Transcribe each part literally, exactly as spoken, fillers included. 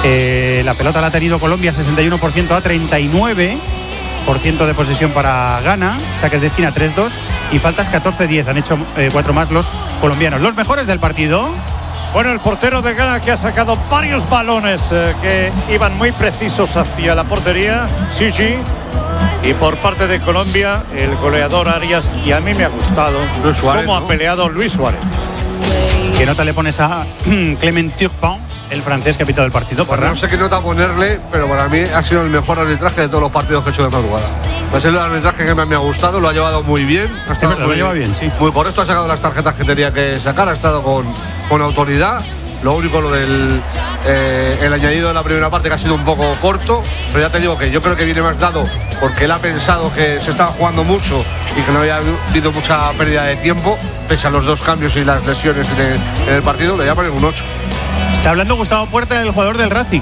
Eh, la pelota la ha tenido Colombia, sesenta y uno por ciento a treinta y nueve por ciento de posesión para Ghana, saques de esquina tres dos y faltas catorce diez. Han hecho eh, cuatro más los colombianos. Los mejores del partido. Bueno, el portero de Ghana, que ha sacado varios balones eh, que iban muy precisos hacia la portería, C G. Y por parte de Colombia, el goleador Arias. Y a mí me ha gustado Luis Suárez, cómo ¿no? ha peleado Luis Suárez. ¿Qué nota le pones a Clement Turpin, el francés que ha pitado el partido? Pues no sé qué nota ponerle, pero para mí ha sido el mejor arbitraje de todos los partidos que he hecho de madrugada. Es el arbitraje que me ha gustado, lo ha llevado muy bien. Ha estado verdad, muy, lo lleva bien, sí. Muy correcto, ha sacado las tarjetas que tenía que sacar, ha estado con, con autoridad. Lo único, lo del eh, el añadido de la primera parte, que ha sido un poco corto, pero ya te digo que yo creo que viene más dado porque él ha pensado que se estaba jugando mucho y que no había habido mucha pérdida de tiempo, pese a los dos cambios y las lesiones en el, en el partido. Le voy a poner un ocho. Está hablando Gustavo Puerta, el jugador del Racing.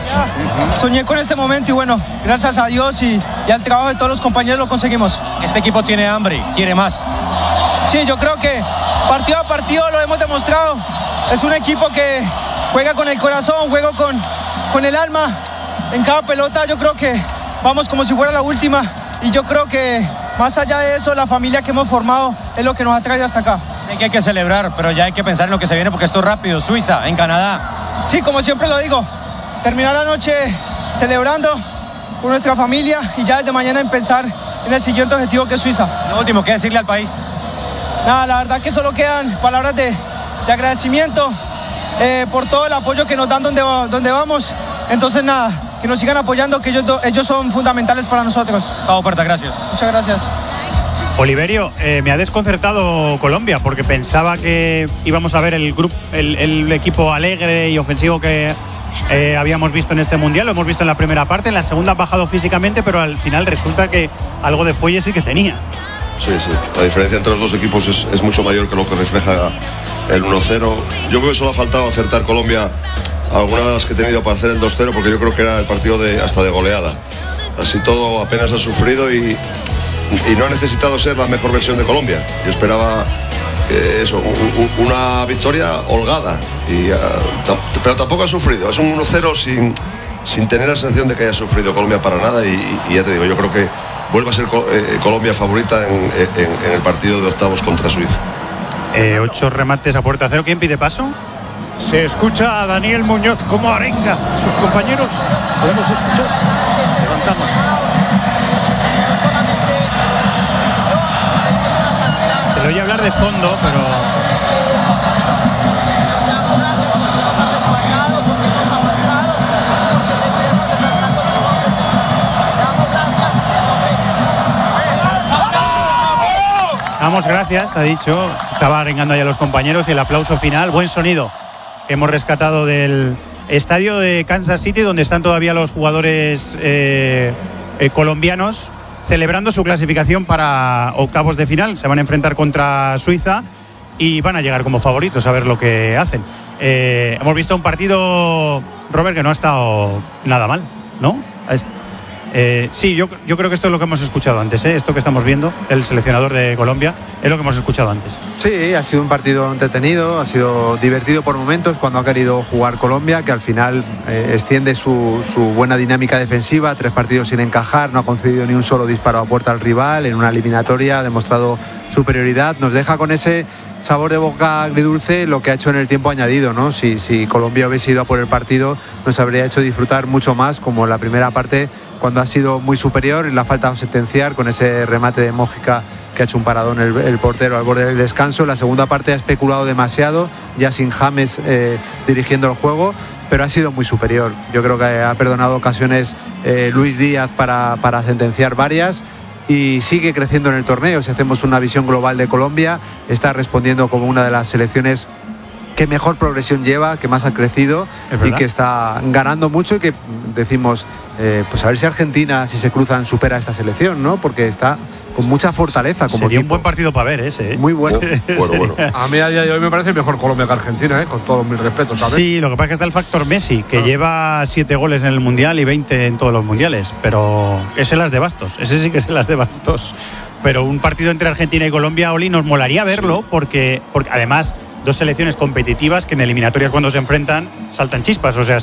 Soñé con este momento y bueno, gracias a Dios y, y al trabajo de todos los compañeros lo conseguimos. Este equipo tiene hambre, quiere más. Sí, yo creo que partido a partido lo hemos demostrado. Es un equipo que juega con el corazón, juega con, con el alma. En cada pelota yo creo que vamos como si fuera la última. Y yo creo que más allá de eso, la familia que hemos formado es lo que nos ha traído hasta acá. Sé que hay que celebrar, pero ya hay que pensar en lo que se viene porque esto es rápido. Suiza, en Canadá. Sí, como siempre lo digo, terminar la noche celebrando con nuestra familia y ya desde mañana en pensar en el siguiente objetivo, que es Suiza. Lo último, ¿qué decirle al país? Nada, la verdad que solo quedan palabras de, de agradecimiento eh, por todo el apoyo que nos dan donde, donde vamos. Entonces nada, que nos sigan apoyando, que ellos, ellos son fundamentales para nosotros. Gustavo Puerta, gracias. Muchas gracias. Oliverio, eh, me ha desconcertado Colombia porque pensaba que íbamos a ver el grupo, el, el equipo alegre y ofensivo que eh, habíamos visto en este mundial. Lo hemos visto en la primera parte, en la segunda ha bajado físicamente, pero al final resulta que algo de fuelle sí que tenía. Sí, sí. La diferencia entre los dos equipos es, es mucho mayor que lo que refleja el uno cero. Yo creo que solo ha faltado acertar Colombia algunas que he tenido para hacer el dos cero, porque yo creo que era el partido de, hasta de goleada. Así todo apenas ha sufrido y, y no ha necesitado ser la mejor versión de Colombia. Yo esperaba que eso, un, una victoria holgada, y, uh, pero tampoco ha sufrido. Es un uno cero sin, sin tener la sensación de que haya sufrido Colombia para nada y, y ya te digo, yo creo que vuelve a ser eh, Colombia favorita en, en, en el partido de octavos contra Suiza. Eh, ocho remates a puerta cero. ¿Quién pide paso? Se escucha a Daniel Muñoz como arenga a sus compañeros. Podemos escuchar. Levantamos. Se le oye hablar de fondo, pero... Damos gracias, ha dicho, estaba arengando ya a los compañeros, y el aplauso final, buen sonido que hemos rescatado del estadio de Kansas City, donde están todavía los jugadores eh, eh, colombianos celebrando su clasificación para octavos de final. Se van a enfrentar contra Suiza y van a llegar como favoritos a ver lo que hacen. Eh, hemos visto un partido, Robert, que no ha estado nada mal, ¿no? Es, Eh, sí, yo, yo creo que esto es lo que hemos escuchado antes, ¿eh? Esto que estamos viendo, el seleccionador de Colombia, es lo que hemos escuchado antes. Sí, ha sido un partido entretenido, ha sido divertido por momentos cuando ha querido jugar Colombia, que al final eh, extiende su, su buena dinámica defensiva, tres partidos sin encajar, no ha concedido ni un solo disparo a puerta al rival, en una eliminatoria ha demostrado superioridad, nos deja con ese sabor de boca agridulce lo que ha hecho en el tiempo añadido, ¿no? Si, si Colombia hubiese ido a por el partido, nos habría hecho disfrutar mucho más, como en la primera parte, cuando ha sido muy superior y la falta de sentenciar con ese remate de Mójica que ha hecho un paradón el, el portero al borde del descanso. La segunda parte ha especulado demasiado, ya sin James eh, dirigiendo el juego, pero ha sido muy superior. Yo creo que ha perdonado ocasiones eh, Luis Díaz para, para sentenciar varias, y sigue creciendo en el torneo. Si hacemos una visión global de Colombia, está respondiendo como una de las selecciones que mejor progresión lleva, que más ha crecido y que está ganando mucho, y que decimos, eh, pues a ver si Argentina, si se cruzan, supera a esta selección, ¿no? Porque está con mucha fortaleza como Sería equipo. un buen partido para ver ese, ¿eh? Muy bueno. Bueno, bueno. A mí a día de hoy me parece mejor Colombia que Argentina, ¿eh? Con todos mis respetos, ¿sabes? Sí, lo que pasa es que está el factor Messi, que Ah. lleva siete goles en el Mundial y veinte en todos los Mundiales, pero ese las de bastos, ese sí que es las de bastos. Pero un partido entre Argentina y Colombia, Oli, nos molaría verlo, porque, porque además dos selecciones competitivas que en eliminatorias, cuando se enfrentan, saltan chispas, o sea,